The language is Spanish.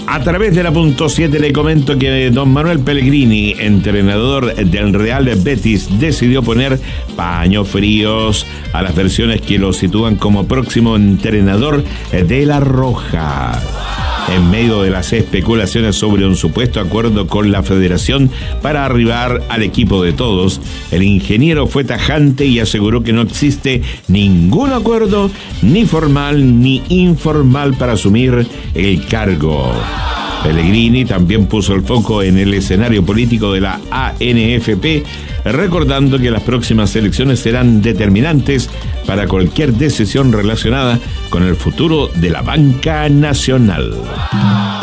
A través de la punto 7 le comento que don Manuel Pellegrini, entrenador del Real Betis, decidió poner paños fríos a las versiones que lo sitúan como próximo entrenador de La Roja. En medio de las especulaciones sobre un supuesto acuerdo con la federación para arribar al equipo de todos, el ingeniero fue tajante y aseguró que no existe ningún acuerdo, ni formal ni informal, para asumir el cargo. Pellegrini también puso el foco en el escenario político de la ANFP, recordando que las próximas elecciones serán determinantes para cualquier decisión relacionada con el futuro de la banca nacional.